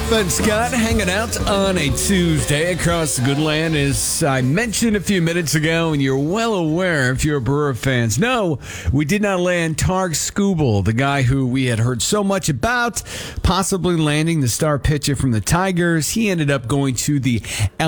But Scott hanging out on a Tuesday across the good land, as I mentioned a few minutes ago, and you're well aware if you're Brewer fans. No, we did not land Targ Skubal, the guy who we had heard so much about, possibly landing the star pitcher from the Tigers. He ended up going to the